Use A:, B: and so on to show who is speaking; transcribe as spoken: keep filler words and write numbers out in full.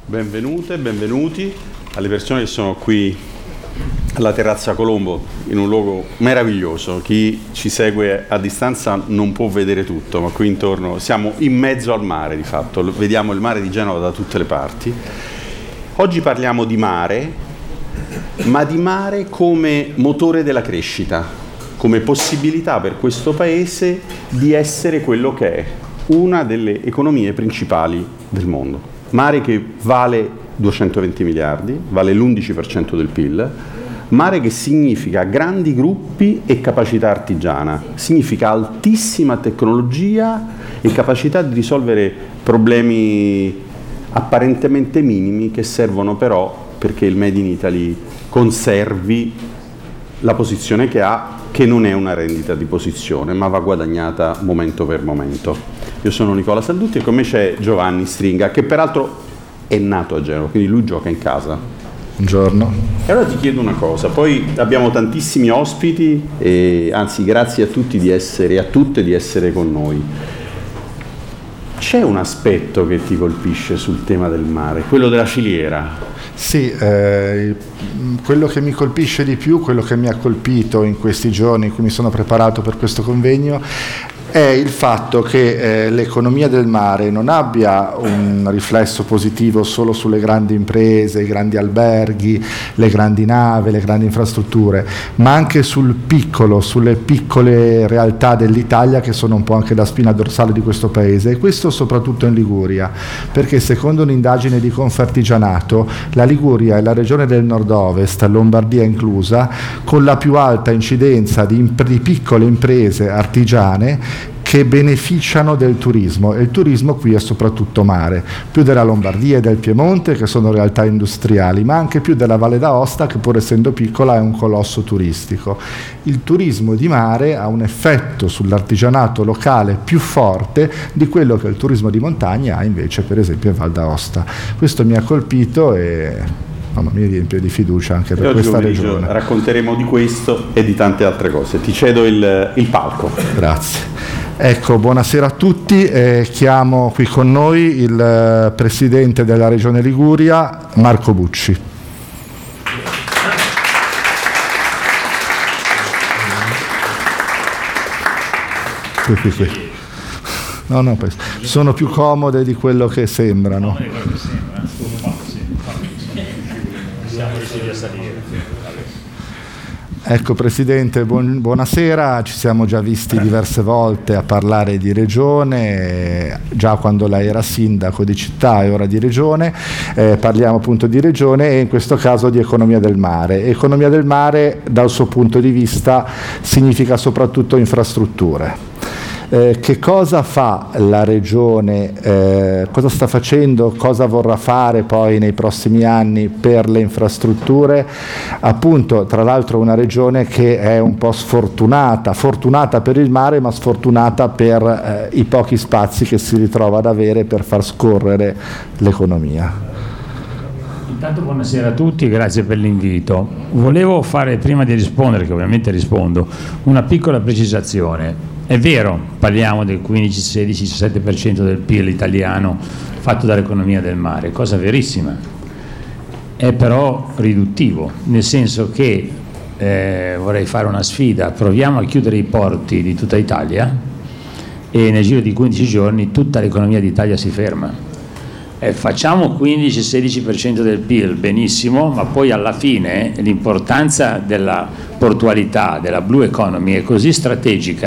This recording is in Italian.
A: Benvenute, benvenuti alle persone che sono qui alla Terrazza Colombo, in un luogo meraviglioso. Chi ci segue a distanza non può vedere tutto, ma qui intorno siamo in mezzo al mare di fatto, vediamo il mare di Genova da tutte le parti. Oggi parliamo di mare, ma di mare come motore della crescita, come possibilità per questo paese di essere quello che è, una delle economie principali del mondo. Mare che vale duecentoventi miliardi, vale l'undici per cento del P I L, mare che significa grandi gruppi e capacità artigiana, significa altissima tecnologia e capacità di risolvere problemi apparentemente minimi che servono però perché il Made in Italy conservi la posizione che ha, che non è una rendita di posizione, ma va guadagnata momento per momento. Io sono Nicola Saldutti e con me c'è Giovanni Stringa, che peraltro è nato a Genova, quindi lui gioca in casa.
B: Buongiorno.
A: E allora ti chiedo una cosa, poi abbiamo tantissimi ospiti, e anzi grazie a tutti di essere, e a tutte di essere con noi. C'è un aspetto che ti colpisce sul tema del mare, quello della filiera?
B: Sì, eh, quello che mi colpisce di più, quello che mi ha colpito in questi giorni in cui mi sono preparato per questo convegno, è il fatto che eh, l'economia del mare non abbia un riflesso positivo solo sulle grandi imprese, i grandi alberghi, le grandi navi, le grandi infrastrutture, ma anche sul piccolo, sulle piccole realtà dell'Italia che sono un po' anche la spina dorsale di questo paese, e questo soprattutto in Liguria, perché secondo un'indagine di Confartigianato la Liguria è la regione del nord-ovest, Lombardia inclusa, con la più alta incidenza di, imp- di piccole imprese artigiane che beneficiano del turismo, e il turismo qui è soprattutto mare, più della Lombardia e del Piemonte, che sono realtà industriali, ma anche più della Valle d'Aosta, che pur essendo piccola è un colosso turistico. Il turismo di mare ha un effetto sull'artigianato locale più forte di quello che il turismo di montagna ha invece per esempio in Val d'Aosta. Questo mi ha colpito e mamma mia, riempie di fiducia anche per questa regione.
A: Racconteremo di questo e di tante altre cose. Ti cedo il, il palco.
B: Grazie. Ecco, buonasera a tutti. Eh, chiamo qui con noi il eh, Presidente della Regione Liguria, Marco Bucci. Qui, qui, qui. No, no, sono più comode di quello che sembrano. Siamo riusciti a salire. Ecco Presidente, buon, buonasera, ci siamo già visti diverse volte a parlare di regione, già quando lei era sindaco di città e ora di regione, eh, parliamo appunto di regione e in questo caso di economia del mare. Economia del mare dal suo punto di vista significa soprattutto infrastrutture. Eh, che cosa fa la regione, eh, cosa sta facendo, cosa vorrà fare poi nei prossimi anni per le infrastrutture? Appunto, tra l'altro una regione che è un po' sfortunata, fortunata per il mare ma sfortunata per eh, i pochi spazi che si ritrova ad avere per far scorrere l'economia.
C: Intanto buonasera a tutti e grazie per l'invito. Volevo fare, prima di rispondere, che ovviamente rispondo, una piccola precisazione. È vero, parliamo del quindici, sedici, diciassette per cento del P I L italiano fatto dall'economia del mare, cosa verissima. È però riduttivo, nel senso che eh, vorrei fare una sfida, proviamo a chiudere i porti di tutta Italia e nel giro di quindici giorni tutta l'economia d'Italia si ferma. Eh, facciamo quindici sedici per cento del P I L, benissimo, ma poi alla fine l'importanza della portualità, della blue economy è così strategica